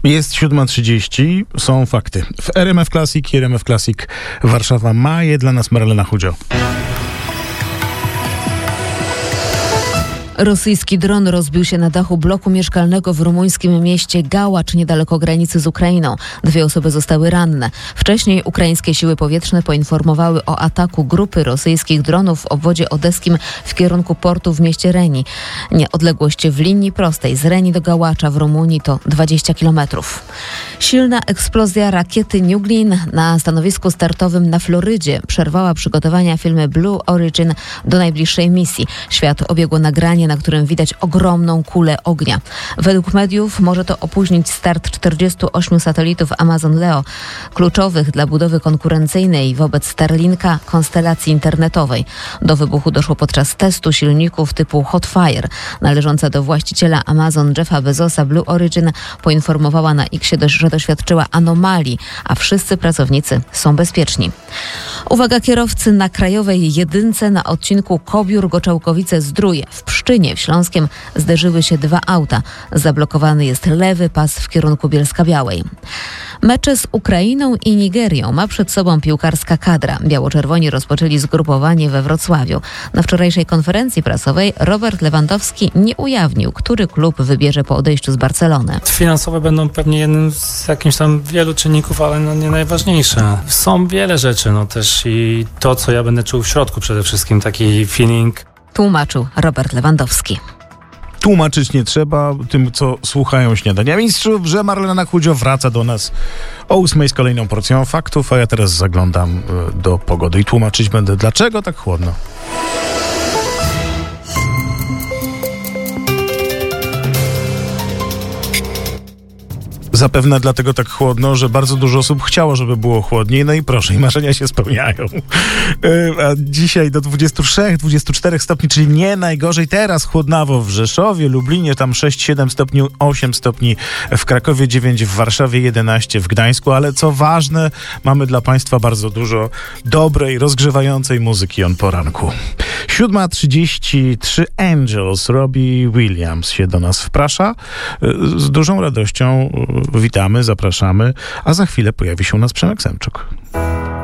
Jest 7:30, są fakty. W RMF Classic i RMF Classic Warszawa ma je dla nas Marlena Chudzio. Rosyjski dron rozbił się na dachu bloku mieszkalnego w rumuńskim mieście Gałacz, niedaleko granicy z Ukrainą. 2 osoby zostały ranne. Wcześniej ukraińskie siły powietrzne poinformowały o ataku grupy rosyjskich dronów w obwodzie odeskim w kierunku portu w mieście Reni. Odległość w linii prostej z Reni do Gałacza w Rumunii to 20 kilometrów. Silna eksplozja rakiety New Glenn na stanowisku startowym na Florydzie przerwała przygotowania firmy Blue Origin do najbliższej misji. Świat obiegło nagranie, na którym widać ogromną kulę ognia. Według mediów może to opóźnić start 48 satelitów Amazon Leo, kluczowych dla budowy konkurencyjnej wobec Starlinka konstelacji internetowej. Do wybuchu doszło podczas testu silników typu Hotfire. Należąca do właściciela Amazon Jeffa Bezosa Blue Origin poinformowała na X, że doświadczyła anomalii, a wszyscy pracownicy są bezpieczni. Uwaga kierowcy, na krajowej jedynce na odcinku Kobiór-Goczałkowice-Zdrój w Pszczynie w Śląskiem zderzyły się 2 auta. Zablokowany jest lewy pas w kierunku Bielska-Białej. Mecze z Ukrainą i Nigerią ma przed sobą piłkarska kadra. Biało-czerwoni rozpoczęli zgrupowanie we Wrocławiu. Na wczorajszej konferencji prasowej Robert Lewandowski nie ujawnił, który klub wybierze po odejściu z Barcelony. Finansowe będą pewnie jednym z jakimś tam wielu czynników, ale nie najważniejsze. Są wiele rzeczy, też i to, co ja będę czuł w środku przede wszystkim, taki feeling. Tłumaczył Robert Lewandowski. Tłumaczyć nie trzeba tym, co słuchają Śniadania Mistrzów, że Marlena Chudzio wraca do nas o 8 z kolejną porcją faktów, a ja teraz zaglądam do pogody i tłumaczyć będę, dlaczego tak chłodno. Zapewne dlatego tak chłodno, że bardzo dużo osób chciało, żeby było chłodniej. No i proszę, i marzenia się spełniają. A dzisiaj do 23-24 stopni, czyli nie najgorzej. Teraz chłodnawo w Rzeszowie, Lublinie, tam 6-7 stopni, 8 stopni w Krakowie, 9 w Warszawie, 11 w Gdańsku. Ale co ważne, mamy dla Państwa bardzo dużo dobrej, rozgrzewającej muzyki on poranku. 7:33 Angels, Robbie Williams się do nas wprasza. Z dużą radością witamy, zapraszamy, a za chwilę pojawi się u nas Przemek Semczuk.